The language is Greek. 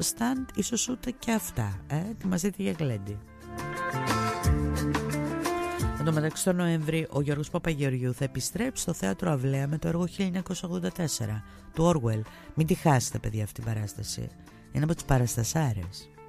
stand ίσως ούτε και αυτά. Ετοιμαστείτε για γλέντι. Εν τω μεταξύ το Νοέμβρη ο Γιώργος Παπαγεωργιού θα επιστρέψει στο Θέατρο Αυλαία με το έργο 1984 του Orwell. Μην τη χάσετε παιδιά αυτή την παράσταση. Είναι από τις παραστασάρες.